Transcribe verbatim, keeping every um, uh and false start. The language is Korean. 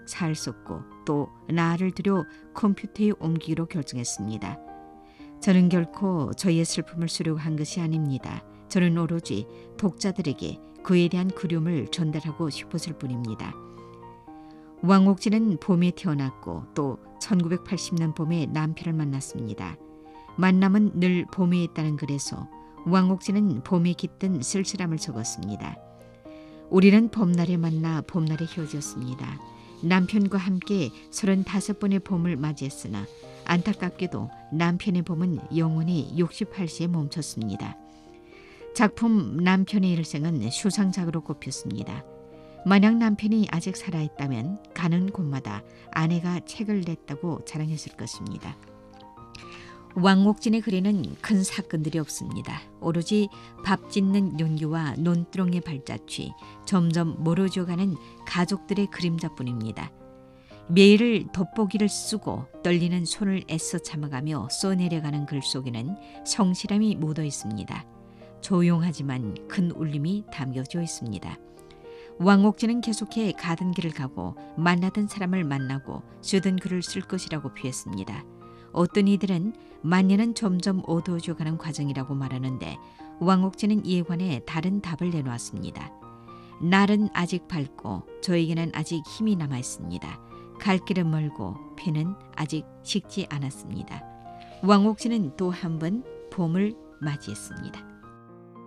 살 썼고 또 나를 들여 컴퓨터에 옮기기로 결정했습니다. 저는 결코 저희의 슬픔을 수료한 것이 아닙니다. 저는 오로지 독자들에게 그에 대한 그리움을 전달하고 싶었을 뿐입니다. 왕옥진은 봄에 태어났고 또 천구백팔십 년 봄에 남편을 만났습니다. 만남은 늘 봄에 있다는 글에서 왕옥진은 봄에 깃든 쓸쓸함을 적었습니다. 우리는 봄날에 만나 봄날에 헤어졌습니다. 남편과 함께 서른다섯 번의 봄을 맞이했으나 안타깝게도 남편의 봄은 영원히 육십팔 세에 멈췄습니다. 작품 남편의 일생은 수상작으로 꼽혔습니다. 만약 남편이 아직 살아있다면 가는 곳마다 아내가 책을 냈다고 자랑했을 것입니다. 왕옥진의 글에는 큰 사건들이 없습니다. 오로지 밥 짓는 윤기와 논두렁의 발자취, 점점 멀어져가는 가족들의 그림자뿐입니다. 매일 돋보기를 쓰고 떨리는 손을 애써 참아가며 써내려가는 글 속에는 성실함이 묻어 있습니다. 조용하지만 큰 울림이 담겨져 있습니다. 왕옥진은 계속해 가던 길을 가고 만나던 사람을 만나고 쓰던 글을 쓸 것이라고 표했습니다. 어떤 이들은 만년은 점점 어두워져가는 과정이라고 말하는데 왕옥진은 이에 관해 다른 답을 내놓았습니다. 날은 아직 밝고 저에게는 아직 힘이 남아 있습니다. 갈 길은 멀고 배는 아직 식지 않았습니다. 왕옥진은 또 한 번 봄을 맞이했습니다.